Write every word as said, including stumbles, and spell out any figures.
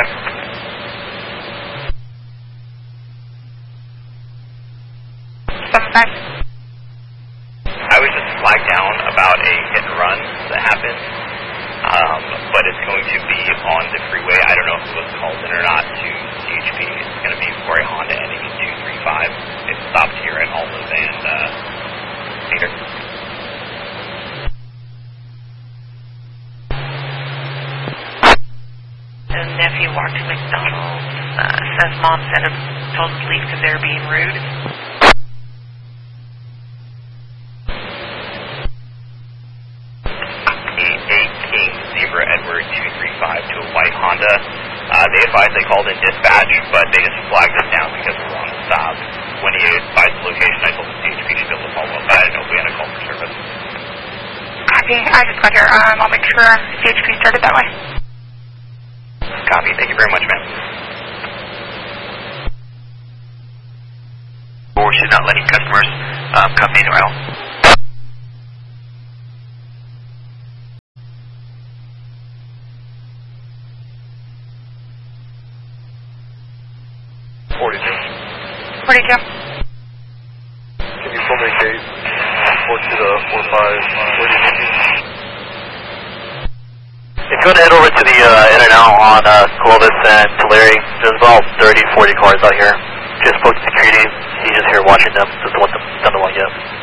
five. seven five. I was just flagged down about a hit and run that happened, um, but it's going to be on the freeway. I don't know if it was called in or not to C H P. It's going to be for a Honda ending in two three five. It stopped here at Almas and uh, Cedar. The nephew walked to McDonald's. Uh, says mom said him, told him to leave because they were being rude. Zebra Edward two three five to a white Honda. Uh, they advised they called in dispatch, but they just flagged us down because we were on the stop. When he advised the location, I told the C H P to be able to follow up, but I didn't know if we had a call for service. Copy. I just got here. Um, I'll make sure C H P started that way. Copy. Thank you very much, ma'am. Or should not letting customers um, come in or out. forty-two. forty-two. Can you pull me a gate? four two to four five. If you want to head over to the uh, in and out on uh, Clovis and Tulare, there's about thirty, forty cars out here. Just spoke to security. He's just here watching them. Doesn't want them done the one yet.